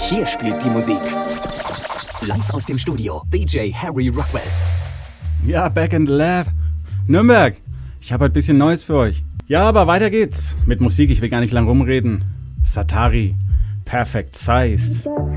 Hier spielt die Musik. Live aus dem Studio, DJ Harry Rockwell. Ja, back in the lab. Nürnberg, ich habe ein bisschen Neues für euch. Ja, aber weiter geht's. Mit Musik, ich will gar nicht lang rumreden. Satari, Perfect Size.